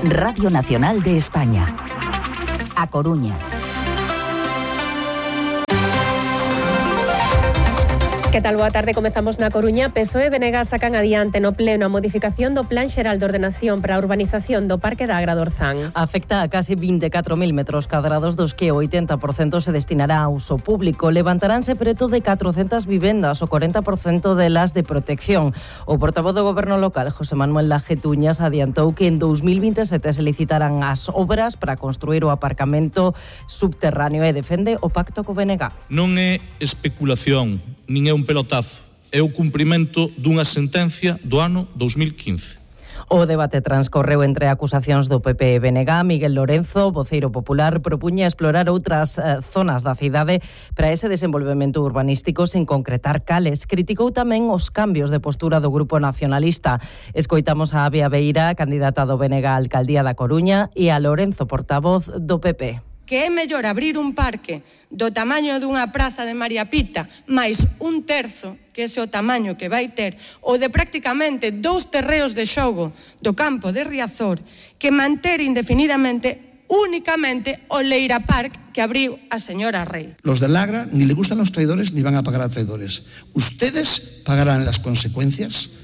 Radio Nacional de España. A Coruña. Que tal? Boa tarde, comezamos na Coruña. PSOE e BNG sacan adiante no pleno a modificación do Plan Xeral de Ordenación para a urbanización do Parque da Agra do Orzán. Afecta a casi 24.000 metros cadrados, dos que o 80% se destinará a uso público. Levantaránse preto de 400 vivendas, o 40% delas de protección. O portavoz do Goberno local, José Manuel Lajetuñas, adiantou que en 2027 se licitarán as obras para construir o aparcamento subterráneo e defende o pacto co BNG. Non é especulación, nin é un pelotazo, é o cumprimento dunha sentencia do ano 2015. O debate transcorreu entre acusacións do PP e BNG. Miguel Lorenzo, voceiro popular, propuña explorar outras zonas da cidade para ese desenvolvemento urbanístico sen concretar cales. Criticou tamén os cambios de postura do Grupo Nacionalista. Escoitamos a Avia Beira, candidata do BNG á Alcaldía da Coruña, e a Lorenzo, portavoz do PP. Que é mellor abrir un parque do tamaño dunha praza de María Pita máis un terzo, que ese o tamaño que vai ter, ou de prácticamente 2 terreos de xogo do campo de Riazor, que manter indefinidamente únicamente o Leira Park que abriu a señora Rey. Los del Agra ni le gustan los traidores ni van a pagar a traidores. Ustedes pagarán las consecuencias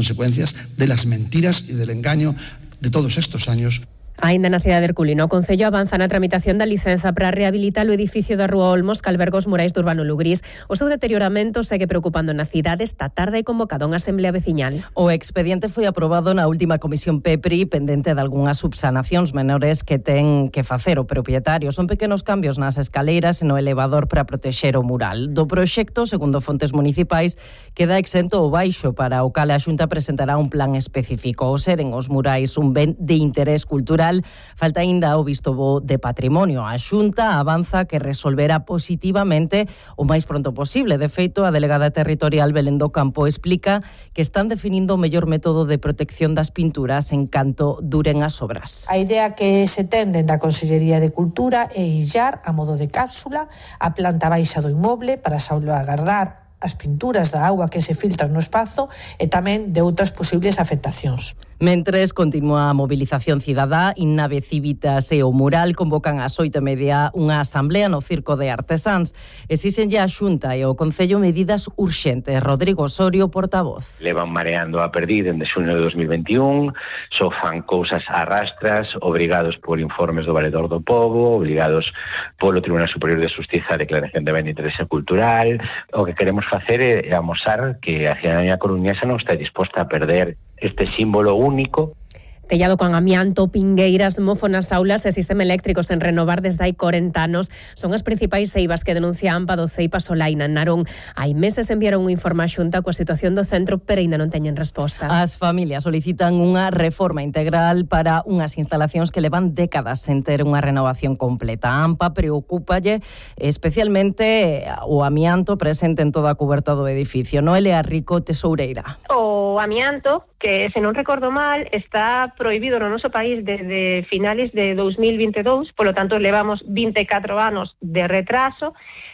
de las mentiras y del engaño de todos estos años. Aínda na cidade de Herculino, o Concello avanza na tramitación da licenza para rehabilitar o edificio da Rúa Olmos que alberga os murais do Urbano Lugrís. O seu deterioramento segue preocupando na cidade. Esta tarde hai convocado unha asamblea veciñal. O expediente foi aprobado na última comisión PEPRI, pendente de algunhas subsanacións menores que ten que facer o propietario. Son pequenos cambios nas escaleiras e no elevador para protexer o mural. Do proxecto, segundo fontes municipais, queda exento o baixo, para o cal a Xunta presentará un plan específico. O seren os murais un ben de interés cultural, falta aínda o visto bo de patrimonio. A Xunta avanza que resolverá positivamente o máis pronto posible. De feito, a delegada territorial Belén do Campo explica que están definindo o mellor método de protección das pinturas en canto duren as obras. A idea que se ten da Consellería de Cultura é illar a modo de cápsula a planta baixa do inmoble para salvaguardar as pinturas da auga que se filtran no espazo e tamén de outras posibles afectacións. Mentres continúa a mobilización cidadá, Innave Civitas e o Mural convocan ás 8:30 unha asamblea no Circo de Artesáns. Exixenlle a Xunta e o Concello medidas urxentes. Rodrigo Osorio, portavoz. Levan mareando a perdiz dende xuño de 2021, só fan cousas a rastras, obrigados por informes do Valedor do Pobo, obrigados polo Tribunal Superior de Xustiza a declaración de ben de interese cultural. O que queremos facer é amosar que a cidadanía coruñesa non está disposta a perder este símbolo único. Tellado con amianto, pingueiras, mofo nas aulas e sistema eléctrico sen renovar desde hai 40 anos son as principais eivas que denuncia AMPA do Ceipa Solaina en Narón. Hai meses enviaron un informe á Xunta coa situación do centro, pero ainda non teñen resposta. As familias solicitan unha reforma integral para unhas instalacións que levan décadas sen ter unha renovación completa. A AMPA preocúpalle especialmente o amianto presente en toda a cuberta do edificio. Noelia Rico, tesoureira. O amianto, que se non recordo mal, está prohibido no noso país desde finales de 2022, polo tanto levamos 24 anos de retraso,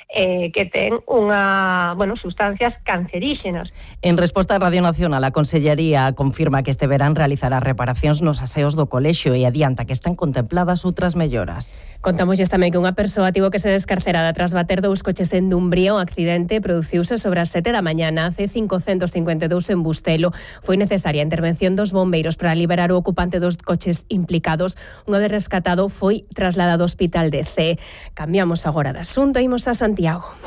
que ten sustancias canceríxenas. En resposta a Radio Nacional, a Consellería confirma que este verán realizará reparacións nos aseos do colexio e adianta que están contempladas outras melloras. Contamosles tamén que unha persoa tivo que ser descarcerada tras bater 2 coches en Dumbría. O accidente produciuse sobre as 7 da mañana, C552 en Bustelo. Foi necesaria a intervención dos bombeiros para liberar o ocupante dos coches implicados. Unha vez rescatado, foi trasladado ao hospital de C. Cambiamos agora de asunto e imos a Santiago.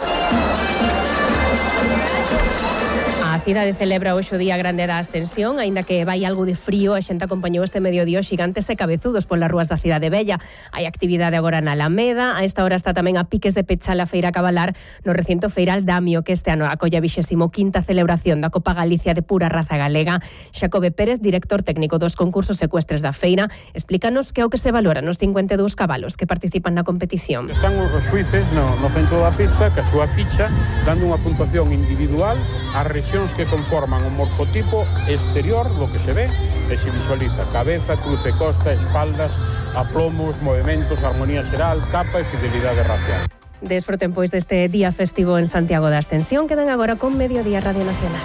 A cidade celebra hoxe o Día Grande da Ascensión, aínda que vai algo de frío. A xente acompañou este mediodía os xigantes e cabezudos polas rúas da cidade bella. Hai actividade agora na Alameda. A esta hora está tamén a piques de pechar a feira cabalar no recinto feiral Damio, que este ano acolla a 25ª celebración da Copa Galicia de pura raza galega. Xacobe Pérez, director técnico dos concursos ecuestres da feira, explícanos que é o que se valora nos 52 cabalos que participan na competición. Están os xuíces no centro da pista, que a súa ficha, dando unha puntuación individual ás rexións que conforman o morfotipo exterior, lo que se ve, e se visualiza cabeza, cruce, costa, espaldas, aplomos, movimentos, armonía xeral, capa e fidelidade racial. Desfruten pois deste día festivo en Santiago da Ascensión. Quedan agora con Mediodía Radio Nacional.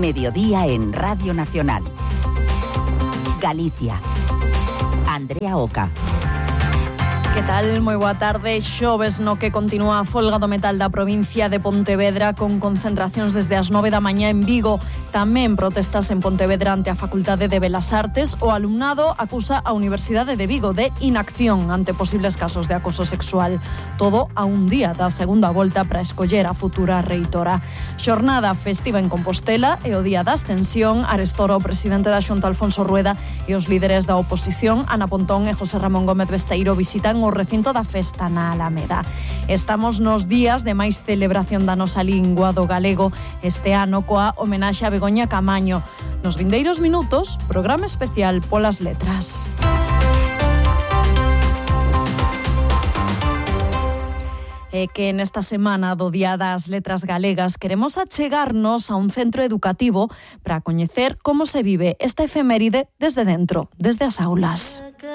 Mediodía en Radio Nacional. Galicia. Andrea Oca. Que tal? Moi boa tarde. Xoves no que continúa a folga do metal da provincia de Pontevedra con concentracións desde as 9 da mañá en Vigo. Tamén protestas en Pontevedra ante a Facultade de Belas Artes. O alumnado acusa a Universidade de Vigo de inacción ante posibles casos de acoso sexual. Todo a un día da segunda volta para escoller a futura reitora. Xornada festiva en Compostela e o día da Ascensión. Arestora o presidente da Xunta Alfonso Rueda e os líderes da oposición Ana Pontón e José Ramón Gómez Besteiro visitan o recinto da festa na Alameda. Estamos nos días de máis celebración da nosa lingua do galego este ano coa homenaxe a Begoña Camaño. Nos vindeiros minutos, programa especial polas letras. E que nesta semana do Día das Letras Galegas queremos achegarnos a un centro educativo para coñecer como se vive esta efeméride desde dentro, desde as aulas.